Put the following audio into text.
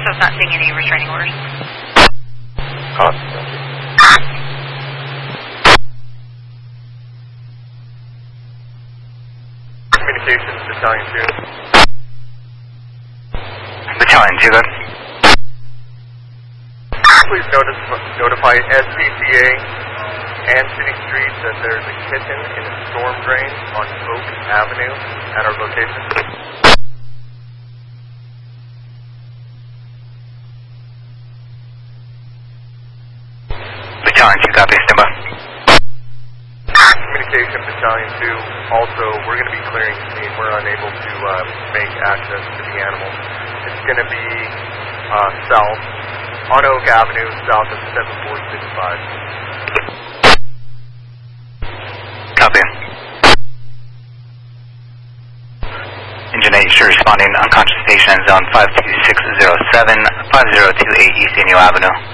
SO's not seeing any restraining orders. Communications, Battalion 2. Battalion 2, good. Please notify SCCA and City Street that there's a kitten in a storm drain on Oak Avenue at our location. Battalion 2, copy, stand by. Communication, Battalion 2. Also, we're going to be clearing the scene. We're unable to make access to the animal. It's going to be south on Oak Avenue, south of 7465. Copy. Engine 8, you're responding unconscious patient in zone 52607, 5028 East Daniel Avenue.